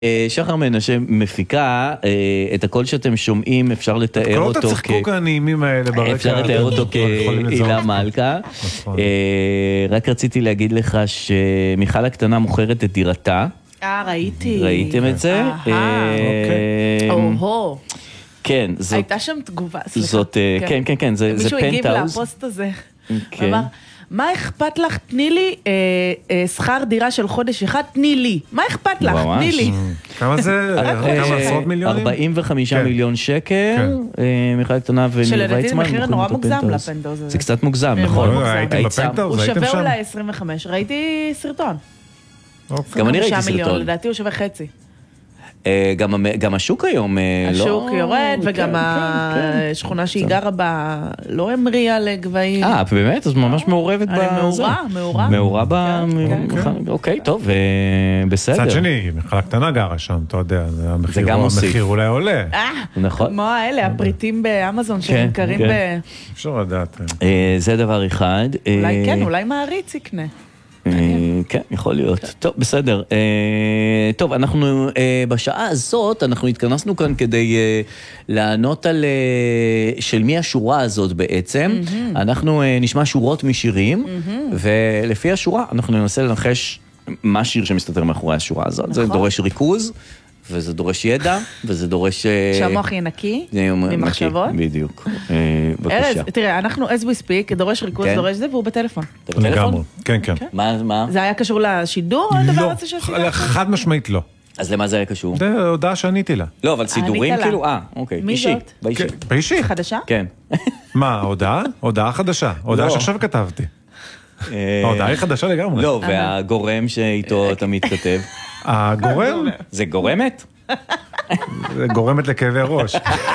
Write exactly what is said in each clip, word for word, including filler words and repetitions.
שחר מנשה מפיקה, את הקול שאתם שומעים אפשר לתאר אותו קולות הצחקוק הנעימים האלה ברקע. אפשר לתאר אותו כהילה מלכה. רק רציתי להגיד לך שמיכל הקטנה מוכרת את דירתה. אה, ראיתי. ראיתם את זה? או-הו. כן. הייתה שם תגובה, סליחה. זאת, כן, כן, כן, זה פנטהאוז. מישהו הגיב לפוסט הזה. אמר, מה אכפת לך? תני לי שכר דירה של חודש אחד, תני לי. מה אכפת לך? תני לי. כמה זה? כמה עשרות מיליונים? ארבעים וחמישה מיליון שקל. מיכל קטנה וניר ויצמן. שלדעתי מחיר נורא מוגזם לפנטהאוז הזה. זה קצת מוגזם, נכון. הייתם בפנטהאוז? הוא שווה אולי עשרים וחמש. ראיתי סרטון. גם אני ראיתי סרטון. לדעתי הוא שווה חצי. גם השוק היום לא... השוק יורד, וגם השכונה שהיא גרה בה לא המריאה לגבהים. אה, באמת? אז ממש מעורבת ב... מעורה, מעורה. מעורה ב... אוקיי, טוב, בסדר. צד שני, מיכל הקטנה גרה שם, אתה יודע, זה גם מוסיף. המחיר אולי עולה. נכון. כמו האלה, הפריטים באמזון שנמכרים ב... אפשר לדעת. זה דבר אחד. אולי כן, אולי מעריץ יקנה. כן, יכול להיות. טוב, בסדר. טוב, אנחנו בשעה הזאת, אנחנו התכנסנו כאן כדי לענות על של מי השורה הזאת בעצם. אנחנו נשמע שורות משירים, ולפי השורה אנחנו ננסה לנחש מה השיר שמסתתר מאחורי השורה הזאת. זה דורש ריכוז, וזה דורש ידע, וזה דורש... שהמוח יהיה נקי, ממחשבות. בדיוק. ארז, תראה, אנחנו as we speak, דורש ריכוז, דורש זה, והוא בטלפון. לגמרי, כן, כן. מה? זה היה קשור לשידור או הדבר הזה שעשית? לא, חד משמעית לא. אז למה זה היה קשור? זה הודעה שעניתי לה. לא, אבל סידורים כאילו, אה, אוקיי. מי זאת? באישי. באישי? חדשה? כן. מה, הודעה? הודעה חדשה. הודעה שעכשיו כתבתי. ההודעה היא חדשה לגמרי. לא, והגורם שאיתו אתה מתכתב. הגורם? זה גורמת? זה גורמת לכאבי ראש.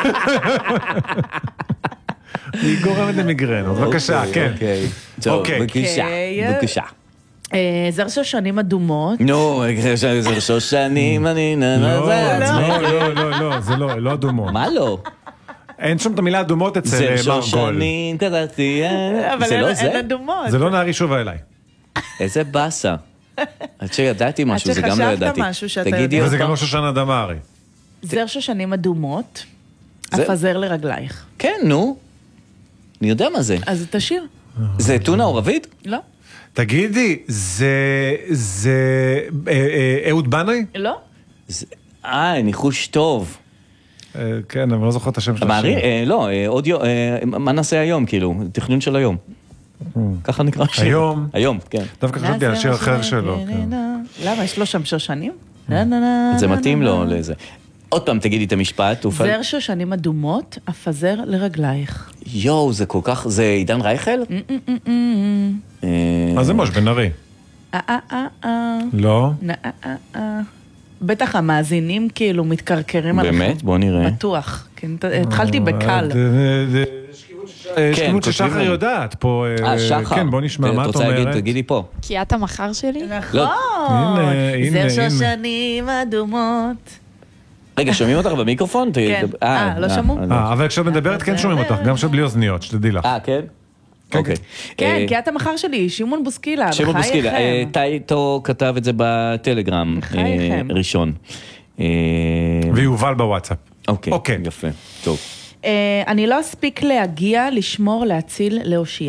היא גורמת למיגרנות. בבקשה, כן. טוב, בבקשה, בבקשה. זר שושנים אדומות. נו, זר שושנים, אני... לא, לא, לא, לא, זה לא, לא אדומות. מה לא? אין שם את המילה אדומות אצל מרגול. זר שושנים, כתבתי, זה לא זה? אין אדומות. זה לא נערי שובה אליי. איזה בסה. עד שידעתי משהו, זה גם לא ידעתי. עד שחשבת משהו שאתה יודע. וזה גם לא שושנה דמארי. זר שושנים אדומות, אפזר לרגלייך. כן, נו. אני יודע מה זה. אז תשאיר. זה טונה עורבית? לא. תגידי, זה אהוד בנאי? לא. אה, ניחוש טוב. כן, אבל לא זוכר את השם של השם. לא, עוד יום, מה נעשה היום, כאילו, תכנון של היום. ככה נקרא השם. היום? היום, כן. דווקא חשבתי על שיר אחר שלו. למה, יש לו שם שושנים? זה מתאים לו לזה. עוד פעם תגידי את המשפט. זר שושנים אדומות, אפזר לרגלייך. יואו, זה כל כך, זה עידן רייכל? אז זה מוש בן ארי. אה, אה, אה, אה. לא. אה, אה, אה. בטח המאזינים כאילו מתקרקרים עליכם. באמת? בוא נראה. בטוח. התחלתי בקל. יש כיוון ששחר יודעת פה. אה, שחר. כן, בוא נשמע, מה את אומרת? תגידי פה. כי את המחר שלי? נכון. זר שושנים אדומות. רגע, שומעים אותך במיקרופון? כן. אה, לא שמעו? אבל כשאת מדברת כן שומעים אותך, גם כשאת בלי אוזניות, שתדעי לך. אה, כן? אוקיי. כן, כי את המחר שלי, שמעון בוסקילה, בחייכם. שמעון בוסקילה, טייטו כתב את זה בטלגרם ראשון. ויובל בוואטסאפ. אוקיי, יפה, טוב. אני לא אספיק להגיע, לשמור, להציל, להושיע.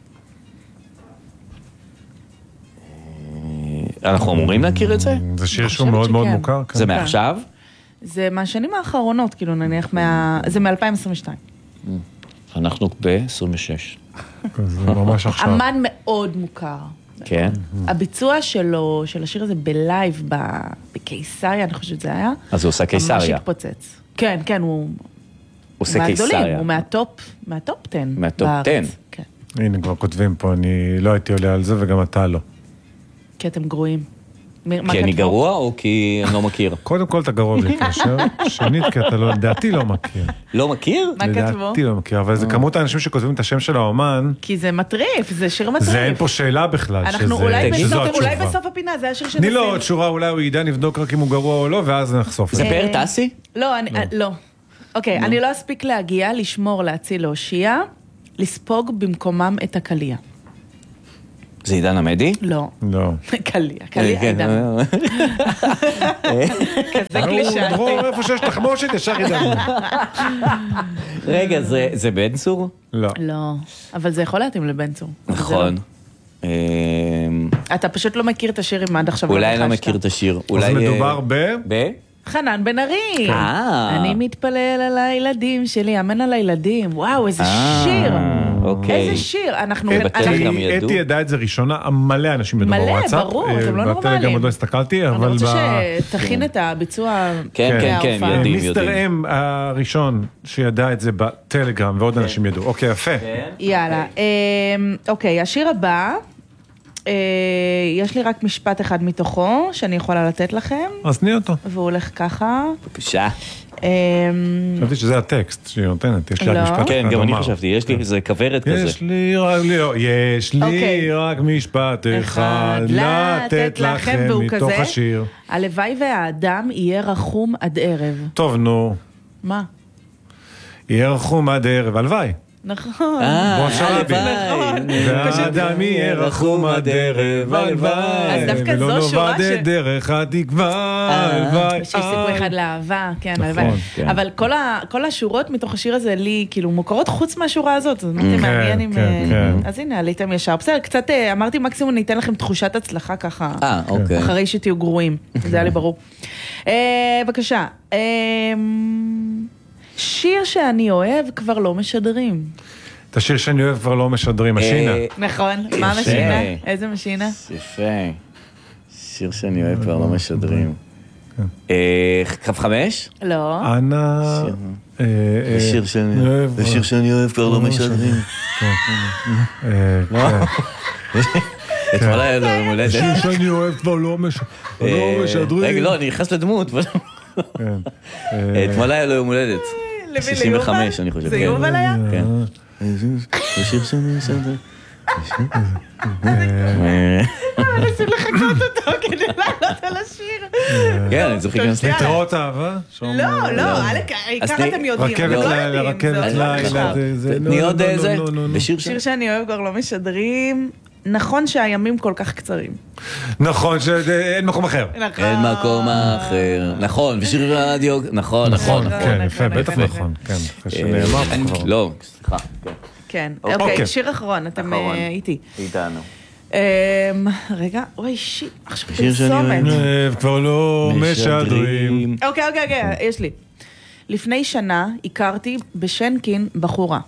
אנחנו אמורים להכיר את זה? זה שיר שהוא מאוד מאוד מוכר. זה מעכשיו? זה מהשנים האחרונות, כאילו נניח, זה מ-אלפיים עשרים ושתיים. אנחנו ב-עשרים ושש. זה ממש עכשיו. אמן מאוד מוכר. כן. הביצוע שלו, של השיר הזה בלייב, בקיסריה, אני חושבת שזה היה. אז הוא עושה קיסריה. ממש התפוצץ. כן, כן, הוא... עושה קיסריה. הוא מהטופ, מהטופ עשר. מהטופ עשר. כן. הנה, כבר כותבים פה, אני לא הייתי עולה על זה וגם אתה לא. כי אתם גרועים. כי אני גרוע או כי אני לא מכיר? קודם כל אתה גרוע בלי קשר, שנית כי אתה לא, לדעתי לא מכיר. לא מכיר? מה כתבו? לדעתי לא מכיר, אבל זה כמות האנשים שכותבים את השם של האומן. כי זה מטריף, זה שיר מטריף. זה אין פה שאלה בכלל, שזו התשובה. אולי בסוף הפינה, זה השיר שנשים. תני לו עוד שורה, אולי הוא ידע נבדוק רק אם הוא גרוע או לא, ואז נחשוף. זה פאר טסי? לא, לא. אוקיי, אני לא אספיק להגיע, לשמור, להציל, להושיע, לספוג במקומם את הקליה. זה עידן עמדי? לא. לא. קליה, קליה עידן. כזה קלישה. דרור, איפה שיש תחמושת, ישר עידן. רגע, זה בן צור? לא. לא, אבל זה יכול להתאים לבן צור. נכון. אתה פשוט לא מכיר את השיר עם עד עכשיו. אולי לא מכיר את השיר. אז מדובר ב... ב? חנן בן ארי. אני מתפלל על הילדים שלי, אמן על הילדים. וואו, איזה שיר. איזה שיר. אנחנו... אתי ידעה את זה ראשונה, מלא אנשים ידעו בוואטסאפ. מלא, ברור, אתם לא נורמלים. בטלגרם עוד לא הסתכלתי, אבל... אני רוצה שתכין את הביצוע. כן, כן, כן, יודעים, יודעים. מיסטר אם הראשון שידע את זה בטלגרם, ועוד אנשים ידעו. אוקיי, יפה. יאללה. אוקיי, השיר הבא... יש לי רק משפט אחד מתוכו, שאני יכולה לתת לכם. אז תני אותו. והוא הולך ככה. בבקשה. חשבתי שזה הטקסט שהיא נותנת, יש לי רק משפט אחד. כן, גם אני חשבתי, יש לי איזה כוורת כזה. יש לי רק, יש לי רק משפט אחד לתת לכם מתוך השיר. הלוואי והאדם יהיה רחום עד ערב. טוב, נו. מה? יהיה רחום עד ערב, הלוואי. נכון. בוא שרבי. והאדם יהיה רחום עד ערב, הלוואי. אז דווקא זו שורה ש... ולא נאבד דרך התקווה, הלוואי. שיש סיכוי אחד לאהבה, כן, הלוואי. אבל כל השורות מתוך השיר הזה לי, כאילו, מוכרות חוץ מהשורה הזאת. אז אמרתי, מעניין אם... אז הנה, עליתם ישר. בסדר, קצת אמרתי, מקסימום ניתן לכם תחושת הצלחה ככה. אה, אוקיי. אחרי שתהיו גרועים. זה היה לי ברור. בבקשה. שיר שאני אוהב כבר לא משדרים. את השיר שאני אוהב כבר לא משדרים, השינה. נכון, מה משינה? איזה משינה? יפה. שיר שאני אוהב כבר לא משדרים. קו חמש? לא. אנה... שיר שאני אוהב כבר לא משדרים. אתמול היה לו יום הולדת. שיר שאני אוהב כבר לא משדרים. רגע, לא, אני נכנס לדמות. אתמול היה לו יום הולדת. שישים וחמש, אני חושב. זה יובל היה? כן. זה שיר שאני משדרים. אבל ניסו לחכות אותו כדי לעלות על השיר. כן, אני זוכר גם סליחה. להתראות אהבה? לא, לא, ככה אתם יודעים. רכבת לילה, רכבת לילה. תני עוד איזה. שיר שאני אוהב כבר לא משדרים. נכון שהימים כל כך קצרים. נכון, שאין מקום אחר. אין מקום אחר. נכון, ושיר רדיו, נכון, נכון. כן, יפה, בטח נכון. כן, אחרי שנאמר כבר. לא, סליחה. כן, אוקיי, שיר אחרון, אתם איתי. איתנו. רגע, אוי שיט, עכשיו שיר שאני אוהב כבר לא משדרים. אוקיי, אוקיי, אוקיי, יש לי. לפני שנה הכרתי בשנקין בחורה.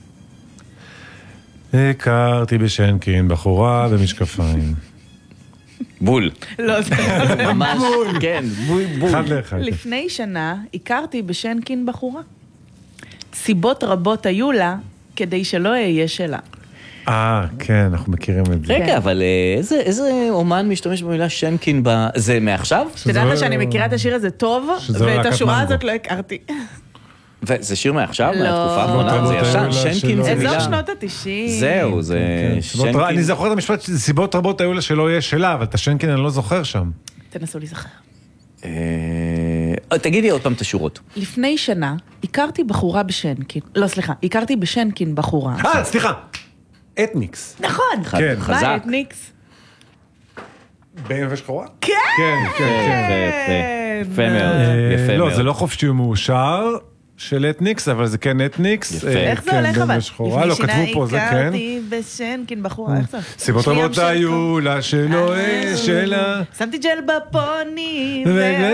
הכרתי בשנקין בחורה במשקפיים. בול. לא, זה ממש, כן, בול. אחד לאחד. לפני שנה הכרתי בשנקין בחורה. סיבות רבות היו לה כדי שלא אהיה שלה. אה, כן, אנחנו מכירים את זה. רגע, אבל איזה אומן משתמש במילה שנקין, זה מעכשיו? תדע לך שאני מכירה את השיר הזה טוב, ואת השורה הזאת לא הכרתי. וזה שיר מעכשיו, מהתקופה האחרונה, זה ישן, שנקין זה מילה. אזור שנות התשעים. זהו, זה שנקין. אני זוכר את המשפט, סיבות רבות היו לה שלא יהיה שלה, אבל את השנקין אני לא זוכר שם. תנסו להיזכר. תגידי עוד פעם את השורות. לפני שנה הכרתי בחורה בשנקין, לא סליחה, הכרתי בשנקין בחורה. אה, סליחה, אתניקס. נכון. כן, חזק. מה אתניקס? בין ושחורה? כן. כן, כן. יפה מאוד, יפה מאוד. לא, זה לא חופשי ומאושר של אתניקס, אבל זה כן אתניקס. איך זה הולך אבל? לא, כתבו פה, זה כן. הכרתי בשנקין בחורה, איך זה? סיבות רבות היו לה שלא שלה. שמתי ג'ל בפוני,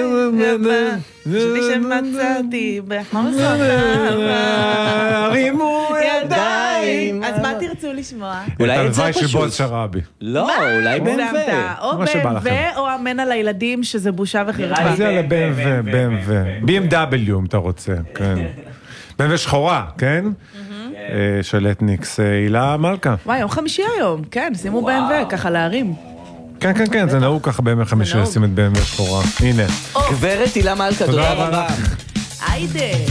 שלי שמצאתי בחמוס אותה. רימו ידיים. אז מה תרצו לשמוע? אולי את זה הלוואי פשוט. שבועז שרעבי. לא, אולי בן ו. או בן ו, או אמן על הילדים, שזה בושה וחרפה. אז יאללה, בן ו, בן ו. בי אם דאבליו, אם אתה רוצה, כן. בן ושחורה, כן? של אתניקס, הילה מלכה. וואי, יום חמישי היום, כן, שימו בן ו, ככה להרים. כן, כן, כן, זה נהוג ככה בימי חמישי לשים את בן ושחורה. הנה. גברת הילה מלכה, תודה רבה. היידה.